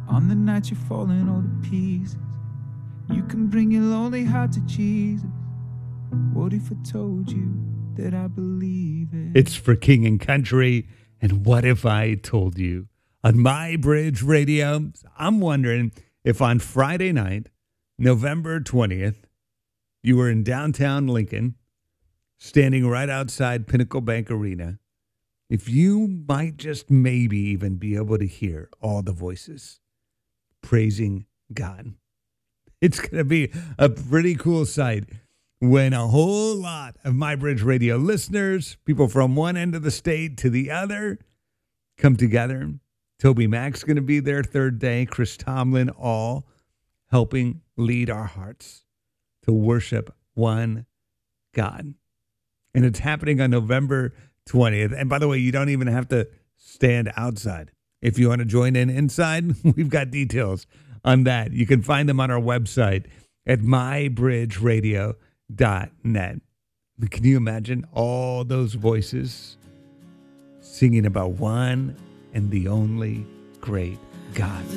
On the night you're falling all to pieces, you can bring your lonely heart to Jesus. What if I told you that I believe it? It's for King and Country, and What If I Told You? On My Bridge Radio. I'm wondering if on Friday night, November 20th, you were in downtown Lincoln, standing right outside Pinnacle Bank Arena, if you might just maybe even be able to hear all the voices praising God. It's going to be a pretty cool sight when a whole lot of My Bridge Radio listeners, people from one end of the state to the other, come together. Toby Mac's going to be there third day, Chris Tomlin, all helping lead our hearts to worship one God. And it's happening on November 20th. And by the way, you don't even have to stand outside. If you want to join in inside, we've got details on that. You can find them on our website at mybridgeradio.net. Can you imagine all those voices singing about one and the only great God?